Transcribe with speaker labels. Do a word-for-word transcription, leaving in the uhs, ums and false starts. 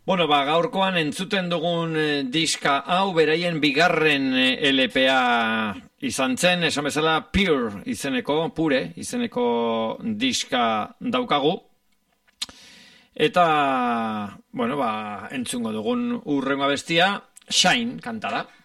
Speaker 1: Bueno, ba, gaurkoan entzuten dugun eh, diska hau beraien bigarren eh, L P A izan zen, esan bezala Pure izeneko, pure izeneko diska daukagu. Eta, bueno, ba, entzungo dugun urrengo abestia, Shine kantada.